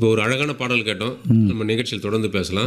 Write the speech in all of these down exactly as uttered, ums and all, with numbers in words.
இப்போ ஒரு அழகான பாடல் கேட்டோம். நம்ம நிகழ்ச்சியில் தொடர்ந்து பேசலாம்.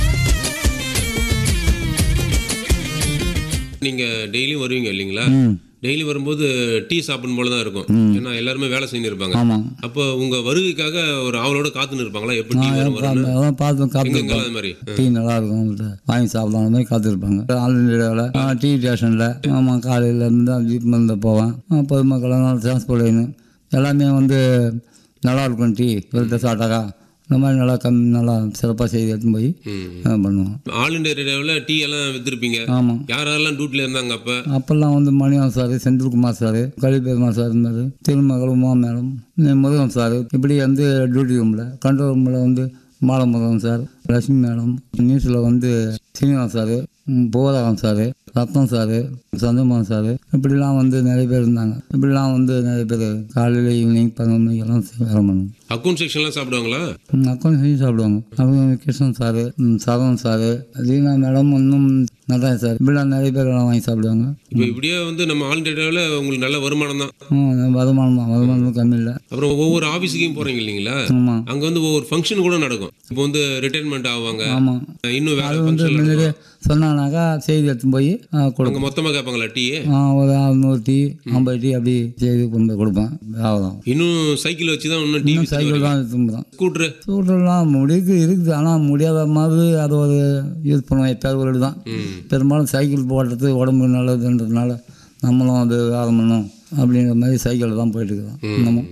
நீங்க டெய்லியும் வருவீங்க இல்லைங்களா? டெய்லி வரும்போது டீ சாப்பிடும் போல தான் இருக்கும். ஏன்னா எல்லாருமே வேலை செஞ்சு இருப்பாங்க. அப்போ உங்க வருகைக்காக ஒரு ஆவலோட காத்துன்னு இருப்பாங்களா? எப்படி டீ வரும் பார்த்து காத்து மாதிரி டீ நல்லா இருக்கும் வாங்கி சாப்பிடலாம் அந்த மாதிரி காத்திருப்பாங்க. ஆன்லைன் டீ ஸ்டேஷனில் ஆமாம் காலையில் இருந்து தான் ஜீப் வந்து போவேன். பொதுமக்கள் டிரான்ஸ்போர்ட் லைனு எல்லாமே வந்து நல்லா இருக்கும். டீ வெறுத்த சாட்டாக்கா இந்த மாதிரி நல்லா கம்மி நல்லா சிறப்பாக செய்து எடுத்துன்னு போய் பண்ணுவோம். ஆல் இண்டியா ரேடியோவில் டீ எல்லாம் விற்றுருப்பீங்க. ஆமாம். யாரெல்லாம் டியூட்டியில் இருந்தாங்க அப்போ? அப்போல்லாம் வந்து மணிவன் sir, Senthilkumar sir, Kaliperumal sir இருந்தார், திருமகள் உமா மேடம், முருகன் சார், இப்படி வந்து டியூட்டி ரூமில் கண்ட்ரோல் ரூமில் வந்து மாலமுருகன் சார், லட்சுமி மேடம், நியூஸில் வந்து சீனிவாஸ் சார், போராகம் சார், ரத்னம் சார், சந்திரமோகன் சார், இப்படிலாம் வந்து நிறைய பேர் இருந்தாங்க. இப்படிலாம் வந்து நிறைய பேர் காலையில் ஈவினிங் பதினொன்று மணிக்கெல்லாம் வேலை பண்ணுவோம். அக்கௌண்ட் செக்ஷன்லாம் சாப்பிடுவாங்களா? அக்கௌண்ட் செக்ஷன் சாப்பிடுவாங்க. அவங்க Krishnan sir, Saravanan sir, Reena madam, இன்னும் நடராஜ் சார், இப்படிலாம் நிறைய பேர் எல்லாம் வாங்கி சாப்பிடுவாங்க. இப்போ இப்படியே வந்து நம்ம ஆல் இண்டியாவில் உங்களுக்கு நல்ல வருமானம் தான். ம் வருமானம் தான், வருமானம் கம்மி இல்லை. அப்புறம் ஒவ்வொரு ஆஃபீஸுக்கும் போகிறீங்க இல்லைங்களா? ஆமாம். அங்கே வந்து ஒவ்வொரு ஃபங்க்ஷன் கூட நடக்கும். இப்போ வந்து ரிட்டைர்மெண்ட் ஆவாங்க. ஆமாம். இன்னும் வேறு அது வந்து முன்னாடியே சொன்னாங்கனாக்கா செய்தி எடுத்துன்னு போய் கொடுங்க. மொத்தமாக கேட்பாங்களா டீ? ஒரு அறுநூறு டீ ஐம்பது டீ அப்படி செய்து கொண்டு போய் கொடுப்பேன். அவ்வளோதான். இன்னும் சைக்கிள் வச்சு தான் இன்னும் டீ சைக்கிள் தான் எடுத்துன்னு தான். ஸ்கூட்ரு ஸ்கூட்டர்லாம் முடிக்கு இருக்குது. ஆனால் முடியாத மாதிரி அதை ஒரு யூஸ் பண்ணுவேன். எப்போது ஒரு தான் பெரும்பாலும் சைக்கிள் போடுறது உடம்புக்கு நல்லதுன்றதுனால நம்மளும் அது வேலை பண்ணணும் அப்படிங்கிற மாதிரி சைக்கிளில் தான் போயிட்டு இருக்கிறோம். இன்னமும்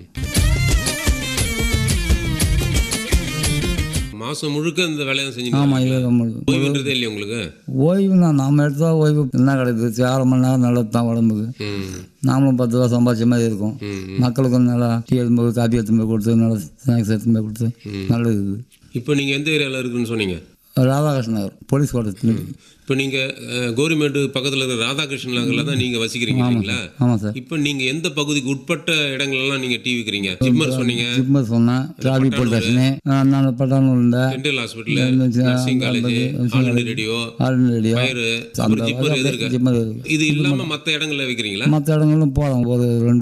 மாதம் முழுக்க இந்த வேலையை செஞ்சு. ஆமாம். இல்லை ஓய்வுன்றதே இல்லையா உங்களுக்கு? ஓய்வு தான் நாம் எடுத்தா ஓய்வு என்ன கிடைக்குது? அரை மணி நேரம் நல்லது தான் உடம்புக்கு. நாமளும் பத்து ரூபா சம்பாதிச்ச மாதிரி இருக்கும். மக்களுக்கும் நல்லா டீ எடுத்தும்போது காப்பி எடுத்தும்போது கொடுத்து நல்லா ஸ்நாக்ஸ் எடுத்தும்போது கொடுத்து நல்லது. இப்போ நீங்கள் எந்த ஏரியாவில் இருக்குன்னு சொன்னீங்க? ராதாகிருஷ்ண நகர் போலீஸ் கோட்டத்தில். இப்போ நீங்கள் கவர்மெண்ட் பக்கத்தில் இருக்கிற ராதாகிருஷ்ண நகரில் தான் நீங்கள் வசிக்கிறீங்க இல்லைங்களா? ஆமாம் சார். இப்போ நீங்கள் எந்த பகுதிக்கு உட்பட்ட இடங்கள்லாம் நீங்கள் டீ விற்கிறீங்க? ஜிப்மர் சொன்னீங்க. ஜிப்மர் சொன்னேன். டிராபி போலீஸ் ஸ்டேஷனு, நான் பட்டானூர் இருந்தேன், dental hospital, nursing college, all India radio, all India radio, fire, அப்புறம் ஜிப்மர் எது இருக்கு? ஜிப்மர். இது இல்லாமல் மற்ற இடங்களில் விற்கிறீங்களா? மற்ற இடங்களும் போகிறோம். ஒரு ரெண்டு